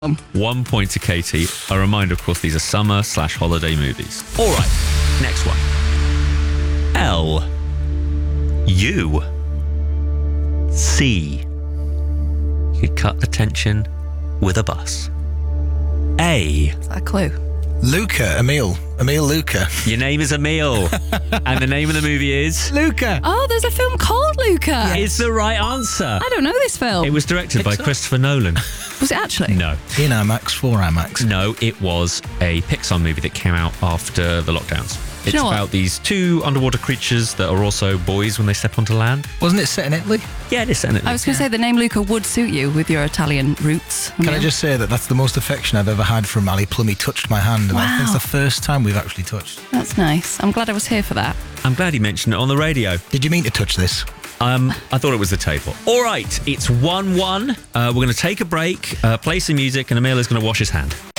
1 point to Katie. A reminder, of course, these are summer/holiday movies. All right, next one. L. U. C. You could cut the tension with a bus. A. Is that a clue? Luca, Emil Luca. Your name is Emil. And the name of the movie is? Luca. Oh, there's a film called Luca. It's the right answer. I don't know this film. It was directed by Christopher Nolan. Was it actually? No. In IMAX, for IMAX. No, it was a Pixar movie that came out after the lockdowns. It's you know about these two underwater creatures that are also boys when they step onto land. Wasn't it set in Italy? Yeah, it is set in Italy. I was going to say the name Luca would suit you with your Italian roots. Can I just say that that's the most affection I've ever had from Ali Plum. He touched my hand, and I think it's the first time we've actually touched. That's nice. I'm glad I was here for that. I'm glad he mentioned it on the radio. Did you mean to touch this? I thought it was the table. All right, it's 1-1. We're going to take a break, play some music, and Emil is going to wash his hand.